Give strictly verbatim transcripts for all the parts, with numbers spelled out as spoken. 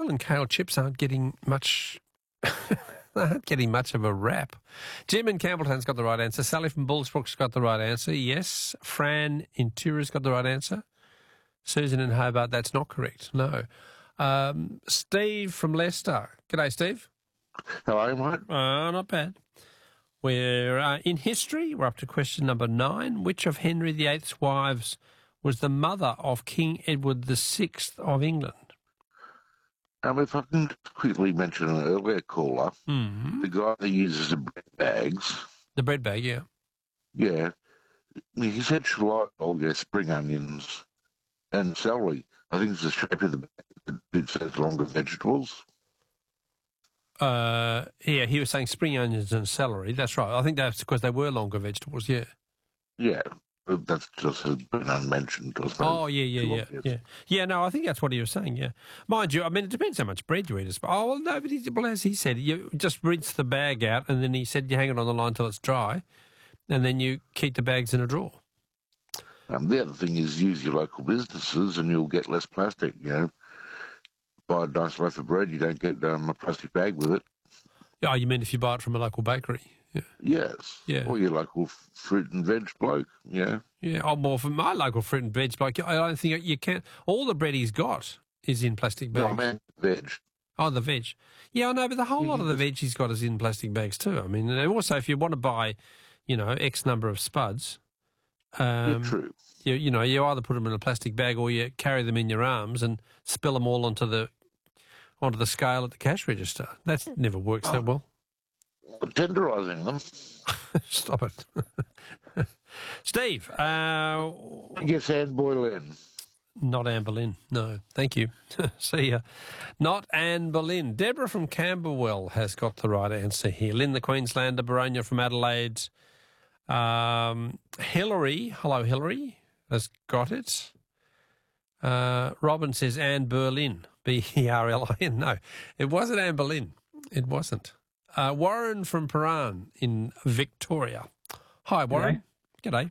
oil and kale chips aren't getting much... They aren't getting much of a rap. Jim in Campbelltown's got the right answer. Sally from Bullsbrook's got the right answer. Yes. Fran in Tura's got the right answer. Susan in Hobart, that's not correct. No. Um, Steve from Leicester. G'day, Steve. Hello, mate. Uh, not bad. We're uh, in history. We're up to question number nine. Which of Henry the Eighth's wives was the mother of King Edward the Sixth of England? Um, if I can quickly mention an earlier caller, mm-hmm. the guy that uses the bread bags. The bread bag, yeah. Yeah. He said she liked all their spring onions and celery. I think it's the shape of the bag that says longer vegetables. Uh, yeah, he was saying spring onions and celery. That's right. I think that's because they were longer vegetables, yeah. Yeah. That's just been unmentioned. Oh, yeah, yeah, yeah, yeah. Yeah, no, I think that's what he was saying, yeah. Mind you, I mean, it depends how much bread you eat. Oh, well, no, but he, well, as he said, you just rinse the bag out, and then he said you hang it on the line till it's dry, and then you keep the bags in a drawer. Um, the other thing is use your local businesses and you'll get less plastic, you know. Buy a nice loaf of bread, you don't get um, a plastic bag with it. Oh, you mean if you buy it from a local bakery? Yeah. Yes. Yeah. Or your local fruit and veg bloke, yeah. Yeah, oh, more from my local fruit and veg bloke. I don't think you can. All the bread he's got is in plastic bags. No, I meant veg. Oh, the veg. Yeah, I know, but the whole lot of the veg he's got is in plastic bags too. I mean, and also if you want to buy, you know, X number of spuds, um, yeah, true. You, you know, you either put them in a plastic bag or you carry them in your arms and spill them all onto the onto the scale at the cash register. That never works oh. that well. Tenderising them. Stop it. Steve. Uh, yes, Anne Boleyn. Not Anne Boleyn, no. Thank you. See ya. Not Anne Boleyn. Deborah from Camberwell has got the right answer here. Lynn the Queenslander, Baronia from Adelaide. Um, Hillary, hello Hillary, has got it. Uh, Robin says Anne Berlin, B E R L I N. No, it wasn't Anne Boleyn. It wasn't. Uh, Warren from Paran in Victoria. Hi, Warren. G'day. G'day.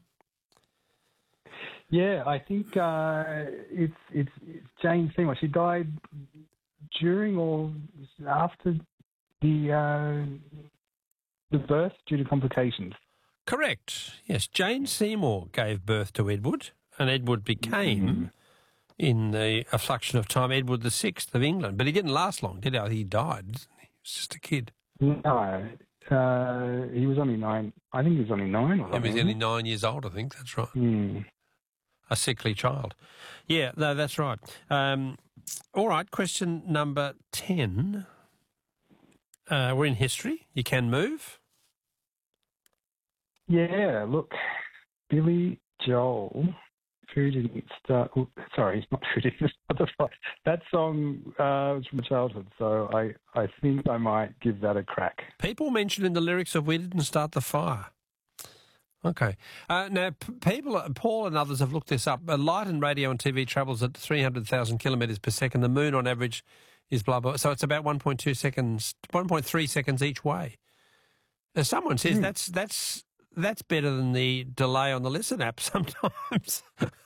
Yeah, I think uh, it's, it's it's Jane Seymour. She died during or after the uh, the birth due to complications. Correct. Yes, Jane Seymour gave birth to Edward, and Edward became, mm. in the a fraction of time, Edward the Sixth of England. But he didn't last long, did he? He died. Didn't he? He was just a kid. No, uh, he was only nine. I think he was only nine. Or he was only nine years old, I think. That's right. Mm. A sickly child. Yeah, no, that's right. Um, all right, question number ten. Uh, we're in history. You can move. Yeah, look, Billy Joel, Who Didn't Start... Oh, sorry, it's not Who Didn't Start the Fire. That song uh, was from childhood, so I, I think I might give that a crack. People mentioned in the lyrics of We Didn't Start the Fire. Okay. Uh, now, p- people, Paul and others have looked this up. Uh, light and radio and T V travels at three hundred thousand kilometres per second. The moon, on average, is blah, blah. So it's about one point two seconds, one point three seconds each way. Now, someone says mm. that's that's that's better than the delay on the Listen app sometimes.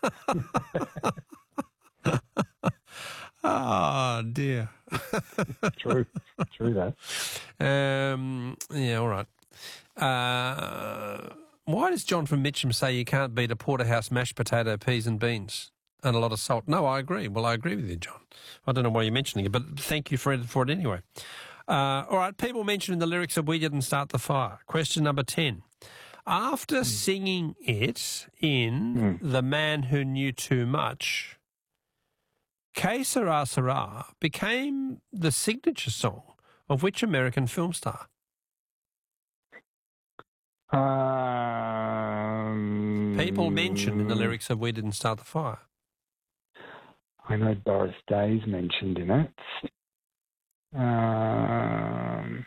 Oh, dear. True. True that. Um, yeah, all right. Uh, why does John from Mitcham say you can't beat a porterhouse mashed potato, peas and beans and a lot of salt? No, I agree. Well, I agree with you, John. I don't know why you're mentioning it, but thank you for it, for it anyway. Uh, all right, people mentioned in the lyrics of We Didn't Start the Fire. Question number ten. After mm. singing it in mm. The Man Who Knew Too Much, Que Sera Sera became the signature song of which American film star? Um, People mentioned in the lyrics of We Didn't Start the Fire. I know Doris Day's mentioned in it. Um,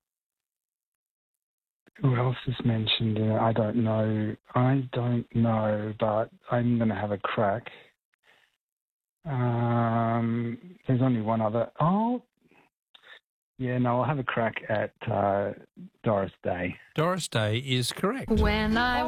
who else is mentioned in it? I don't know. I don't know, but I'm going to have a crack. Um, there's only one other. Oh, yeah, no, I'll have a crack at uh, Doris Day. Doris Day is correct. When I